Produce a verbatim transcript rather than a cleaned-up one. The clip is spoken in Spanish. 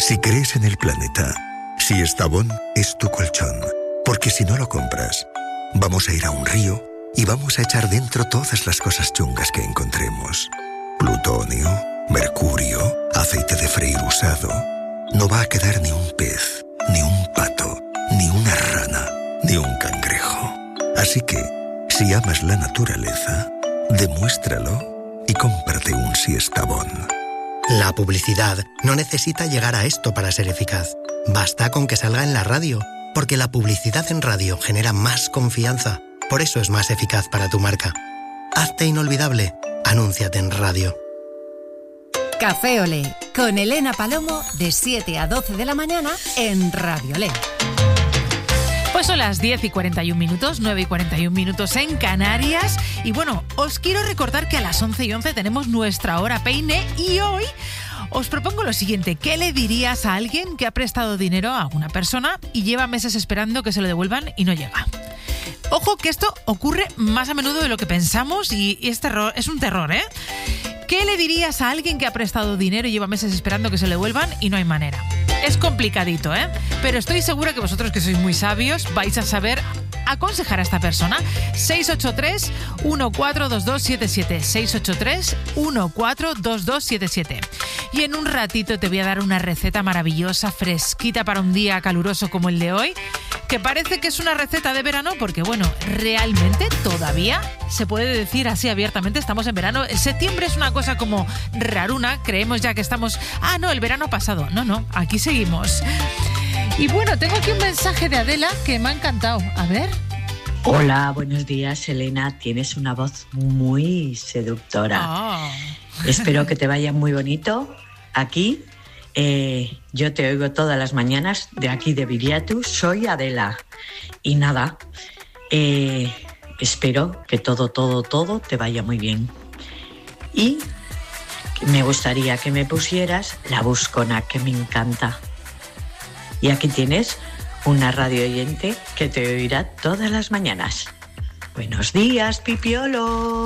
Si crees en el planeta, si Estavón es tu colchón, porque si no lo compras, vamos a ir a un río y vamos a echar dentro todas las cosas chungas que encontremos. Plutonio, mercurio, aceite de freír usado. No va a quedar ni un pez, ni un pato, ni una rana, ni un cangrejo. Así que, si amas la naturaleza, demuéstralo y cómprate un Siestabón. La publicidad no necesita llegar a esto para ser eficaz. Basta con que salga en la radio, porque la publicidad en radio genera más confianza. Por eso es más eficaz para tu marca. Hazte inolvidable. Anúnciate en radio. Café Olé, con Elena Palomo, de siete a doce de la mañana en Radio Olé. Pues son las diez y cuarenta y un minutos, nueve y cuarenta y un minutos en Canarias. Y bueno, os quiero recordar que a las once y once tenemos nuestra hora peine y hoy os propongo lo siguiente. ¿Qué le dirías a alguien que ha prestado dinero a una persona y lleva meses esperando que se lo devuelvan y no llega? Ojo que esto ocurre más a menudo de lo que pensamos y es terror, es un terror, ¿eh? ¿Qué le dirías a alguien que ha prestado dinero y lleva meses esperando que se le devuelvan y no hay manera? Es complicadito, ¿eh? Pero estoy segura que vosotros, que sois muy sabios, vais a saber aconsejar a esta persona. seis ocho tres, uno cuatro dos dos siete siete, seis ocho tres, uno cuatro dos dos siete siete. Y en un ratito te voy a dar una receta maravillosa, fresquita para un día caluroso como el de hoy, que parece que es una receta de verano porque, bueno, realmente todavía se puede decir así abiertamente, estamos en verano. Septiembre es una cosa como raruna, creemos ya que estamos... Ah, no, el verano pasado. No, no, aquí seguimos. Y bueno, tengo aquí un mensaje de Adela que me ha encantado. A ver. Hola, buenos días, Elena. Tienes una voz muy seductora. Oh. Espero que te vaya muy bonito. Aquí, eh, yo te oigo todas las mañanas de aquí de Viriatu. Soy Adela. Y nada, eh, espero que todo, todo, todo te vaya muy bien. Y me gustaría que me pusieras La Buscona, que me encanta. Y aquí tienes una radio oyente que te oirá todas las mañanas. Buenos días, Pipiolo.